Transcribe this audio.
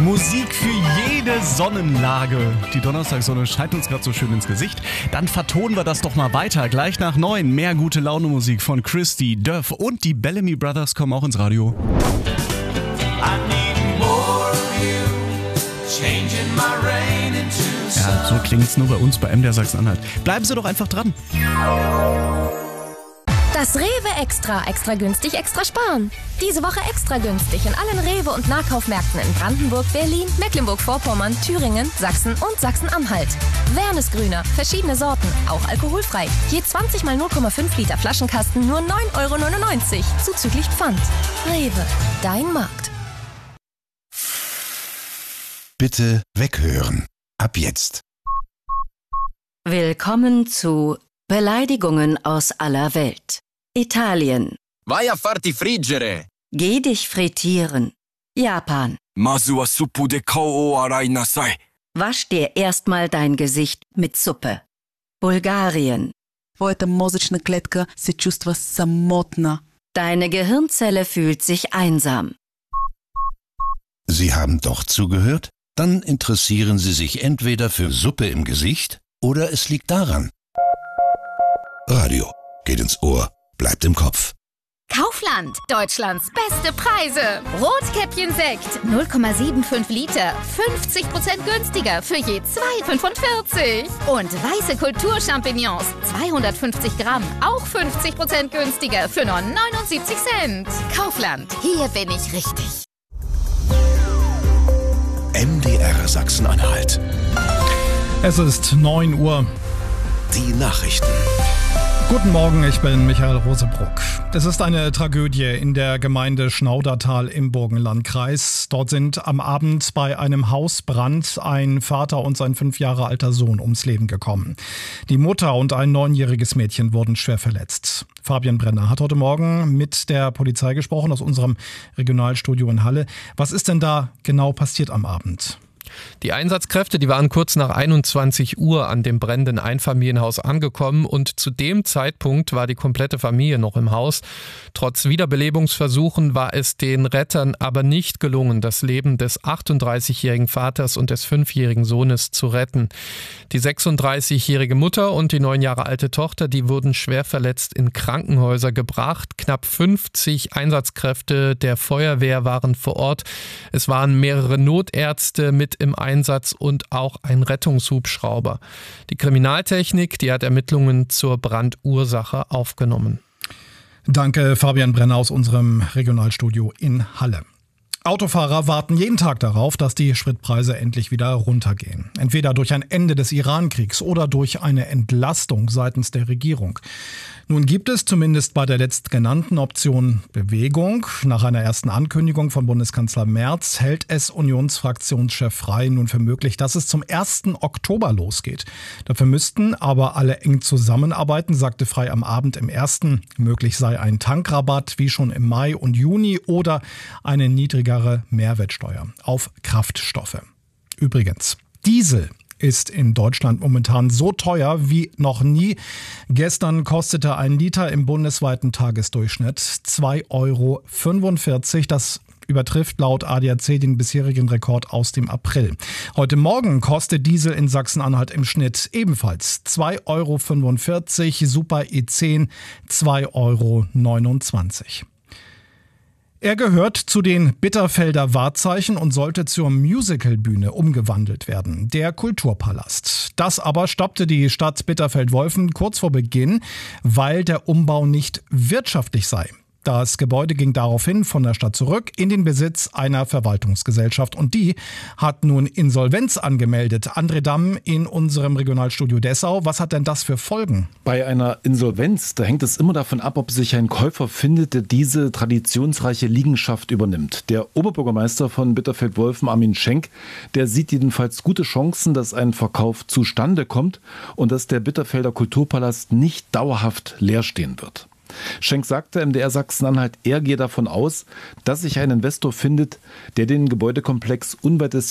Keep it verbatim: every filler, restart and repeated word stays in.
Musik für jede Sonnenlage. Die Donnerstagssonne scheint uns gerade so schön ins Gesicht. Dann vertonen wir das doch mal weiter. Gleich nach neun mehr gute Laune Musik von Christy, Duff und die Bellamy Brothers kommen auch ins Radio. Ja, so klingt's nur bei uns bei M D R Sachsen-Anhalt. Bleiben Sie doch einfach dran. Das Rewe Extra. Extra günstig, extra sparen. Diese Woche extra günstig in allen Rewe- und Nahkaufmärkten in Brandenburg, Berlin, Mecklenburg-Vorpommern, Thüringen, Sachsen und Sachsen-Anhalt. Wernesgrüner, verschiedene Sorten, auch alkoholfrei. Je zwanzig mal null Komma fünf Liter Flaschenkasten nur neun Euro neunundneunzig, zuzüglich Pfand. Rewe, dein Markt. Bitte weghören. Ab jetzt. Willkommen zu Beleidigungen aus aller Welt. Italien. Vai a farti friggere. Geh dich frittieren. Japan. Masu wa suppu de kao o arai nasai. Wasch dir erstmal dein Gesicht mit Suppe. Bulgarien. Твоята мозъчна клетка се чувства самотна. Deine Gehirnzelle fühlt sich einsam. Sie haben doch zugehört? Dann interessieren Sie sich entweder für Suppe im Gesicht oder es liegt daran. Radio geht ins Ohr, bleibt im Kopf. Kaufland, Deutschlands beste Preise. Rotkäppchen-Sekt, null Komma fünfundsiebzig Liter, fünfzig Prozent günstiger für je zwei Komma fünfundvierzig. Und weiße Kulturchampignons, zweihundertfünfzig Gramm, auch fünfzig Prozent günstiger für nur neunundsiebzig Cent. Kaufland, hier bin ich richtig. M D R Sachsen-Anhalt. Es ist neun Uhr. Die Nachrichten. Guten Morgen, ich bin Michael Rosebruck. Es ist eine Tragödie in der Gemeinde Schnaudertal im Burgenlandkreis. Dort sind am Abend bei einem Hausbrand ein Vater und sein fünf Jahre alter Sohn ums Leben gekommen. Die Mutter und ein neunjähriges Mädchen wurden schwer verletzt. Fabian Brenner hat heute Morgen mit der Polizei gesprochen aus unserem Regionalstudio in Halle. Was ist denn da genau passiert am Abend? Die Einsatzkräfte, die waren kurz nach einundzwanzig Uhr an dem brennenden Einfamilienhaus angekommen und zu dem Zeitpunkt war die komplette Familie noch im Haus. Trotz Wiederbelebungsversuchen war es den Rettern aber nicht gelungen, das Leben des achtunddreißigjährigen Vaters und des fünfjährigen Sohnes zu retten. Die sechsunddreißigjährige Mutter und die neun Jahre alte Tochter, die wurden schwer verletzt in Krankenhäuser gebracht. Knapp fünfzig Einsatzkräfte der Feuerwehr waren vor Ort. Es waren mehrere Notärzte mit im Einsatz und auch ein Rettungshubschrauber. Die Kriminaltechnik, die hat Ermittlungen zur Brandursache aufgenommen. Danke, Fabian Brenner aus unserem Regionalstudio in Halle. Autofahrer warten jeden Tag darauf, dass die Spritpreise endlich wieder runtergehen. Entweder durch ein Ende des Iran-Kriegs oder durch eine Entlastung seitens der Regierung. Nun gibt es zumindest bei der letztgenannten Option Bewegung. Nach einer ersten Ankündigung von Bundeskanzler Merz hält es Unionsfraktionschef Frey nun für möglich, dass es zum ersten Oktober losgeht. Dafür müssten aber alle eng zusammenarbeiten, sagte Frey am Abend im Ersten. Möglich sei ein Tankrabatt wie schon im Mai und Juni oder eine niedrigere Mehrwertsteuer auf Kraftstoffe. Übrigens, Diesel ist in Deutschland momentan so teuer wie noch nie. Gestern kostete ein Liter im bundesweiten Tagesdurchschnitt zwei Euro fünfundvierzig. Das übertrifft laut A D A C den bisherigen Rekord aus dem April. Heute Morgen kostet Diesel in Sachsen-Anhalt im Schnitt ebenfalls zwei Euro fünfundvierzig, Super E zehn zwei Euro neunundzwanzig. Er gehört zu den Bitterfelder Wahrzeichen und sollte zur Musicalbühne umgewandelt werden, der Kulturpalast. Das aber stoppte die Stadt Bitterfeld-Wolfen kurz vor Beginn, weil der Umbau nicht wirtschaftlich sei. Das Gebäude ging daraufhin von der Stadt zurück in den Besitz einer Verwaltungsgesellschaft und die hat nun Insolvenz angemeldet. André Damm in unserem Regionalstudio Dessau. Was hat denn das für Folgen? Bei einer Insolvenz, da hängt es immer davon ab, ob sich ein Käufer findet, der diese traditionsreiche Liegenschaft übernimmt. Der Oberbürgermeister von Bitterfeld-Wolfen, Armin Schenk, der sieht jedenfalls gute Chancen, dass ein Verkauf zustande kommt und dass der Bitterfelder Kulturpalast nicht dauerhaft leer stehen wird. Schenk sagte M D R Sachsen-Anhalt, er gehe davon aus, dass sich ein Investor findet, der den Gebäudekomplex unweit des